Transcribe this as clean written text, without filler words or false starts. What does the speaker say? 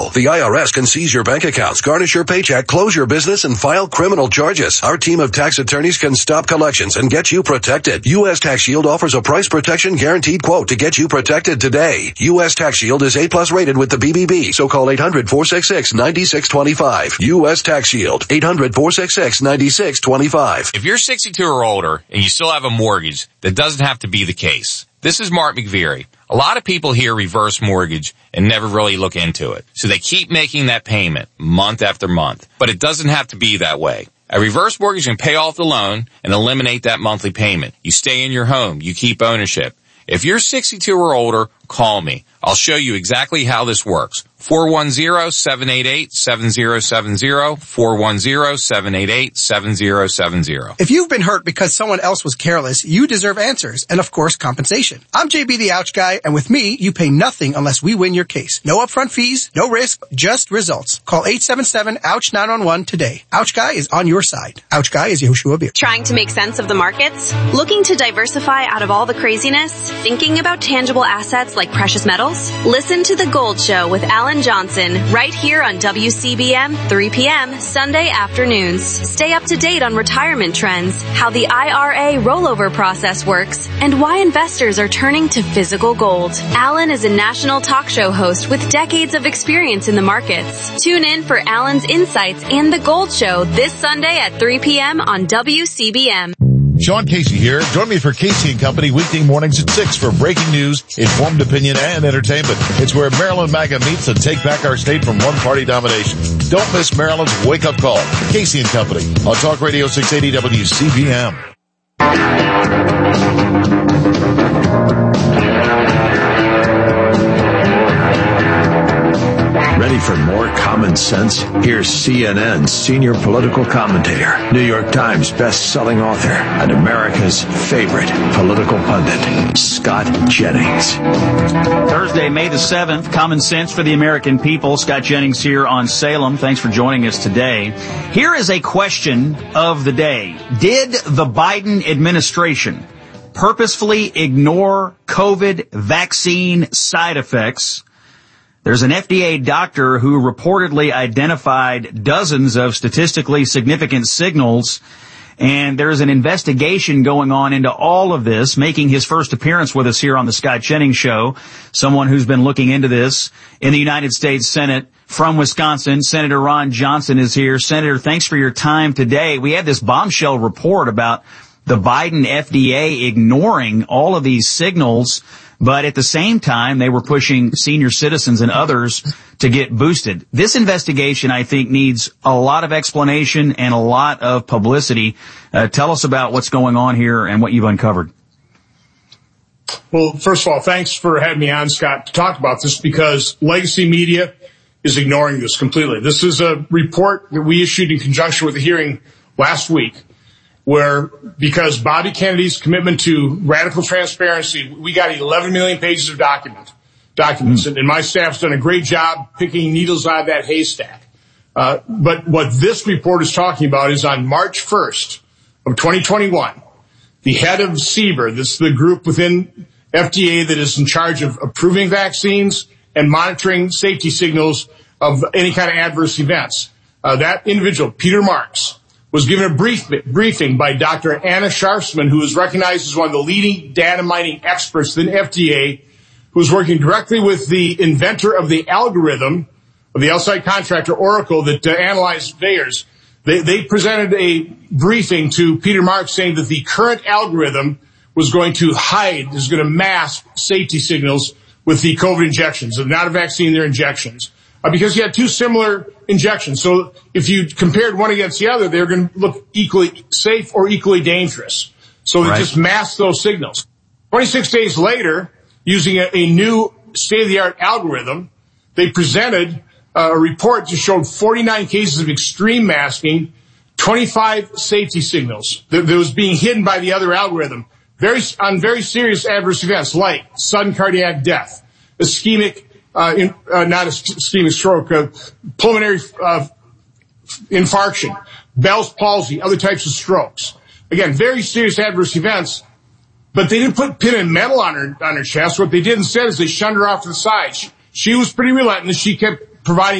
The IRS can seize your bank accounts, garnish your paycheck, close your business, and file criminal charges. Our team of tax attorneys can stop collections and get you protected. U.S. Tax Shield offers a price protection guaranteed quote to get you protected today. U.S. Tax Shield is A+ rated with the BBB, so call 800-466-9625. U.S. Tax Shield, 800-466-9625. If you're 62 or older and you still have a mortgage, that doesn't have to be the case. This is Mark McVeary. A lot of people hear reverse mortgage and never really look into it. So they keep making that payment month after month. But it doesn't have to be that way. A reverse mortgage can pay off the loan and eliminate that monthly payment. You stay in your home. You keep ownership. If you're 62 or older, call me. I'll show you exactly how this works. 410-788-7070, 410-788-7070. If you've been hurt because someone else was careless, you deserve answers and, of course, compensation. I'm JB the Ouch Guy, and with me, you pay nothing unless we win your case. No upfront fees, no risk, just results. Call 877-OUCH-911 today. Ouch Guy is on your side. Ouch Guy is Yehoshua Beer. Trying to make sense of the markets? Looking to diversify out of all the craziness? Thinking about tangible assets like precious metals? Listen to The Gold Show with Alan Johnson right here on WCBM, 3 p.m. Sunday afternoons. Stay up to date on retirement trends, how the IRA rollover process works, and why investors are turning to physical gold. Alan is a national talk show host with decades of experience in the markets. Tune in for Alan's insights and The Gold Show this Sunday at 3 p.m. on WCBM. Sean Casey here. Join me for Casey & Company weekday mornings at 6 for breaking news, informed opinion, and entertainment. It's where Maryland MAGA meets and take back our state from one-party domination. Don't miss Maryland's wake-up call. Casey & Company on Talk Radio 680 WCBM. Ready for more common sense? Here's CNN's senior political commentator, New York Times best-selling author, and America's favorite political pundit, Scott Jennings. Thursday, May the 7th, Common Sense for the American People. Scott Jennings here on Salem. Thanks for joining us today. Here is a question of the day. Did the Biden administration purposefully ignore COVID vaccine side effects? There's an FDA doctor who reportedly identified dozens of statistically significant signals, and there's an investigation going on into all of this. Making his first appearance with us here on the Scott Jennings Show, someone who's been looking into this in the United States Senate from Wisconsin, Senator Ron Johnson is here. Senator, thanks for your time today. We had this bombshell report about the Biden FDA ignoring all of these signals, but at the same time, they were pushing senior citizens and others to get boosted. This investigation, I think, needs a lot of explanation and a lot of publicity. Tell us about what's going on here and what you've uncovered. Well, first of all, thanks for having me on, Scott, to talk about this, because legacy media is ignoring this completely. This is a report that we issued in conjunction with the hearing last week, where, because Bobby Kennedy's commitment to radical transparency, we got 11 million pages of documents. And my staff's done a great job picking needles out of that haystack. But what this report is talking about is on March 1st of 2021, the head of CBER, this is the group within FDA that is in charge of approving vaccines and monitoring safety signals of any kind of adverse events. That individual, Peter Marks, was given a briefing by Dr. Anna Sharfsman, who is recognized as one of the leading data mining experts within FDA, who is working directly with the inventor of the algorithm of the outside contractor Oracle that analyzed VAERS. They presented a briefing to Peter Marks saying that the current algorithm was going to mask safety signals with the COVID injections, and not a vaccine, they're injections. Because you had two similar injections. So if you compared one against the other, they're going to look equally safe or equally dangerous. So they just masked those signals. 26 days later, using a new state-of-the-art algorithm, they presented a report that showed 49 cases of extreme masking, 25 safety signals that was being hidden by the other algorithm, on very serious adverse events like sudden cardiac death, ischemic not a ischemic stroke, pulmonary infarction, Bell's palsy, other types of strokes. Again, very serious adverse events, but they didn't put pin and metal on her chest. What they did instead is they shunned her off to the side. She was pretty relentless. She kept providing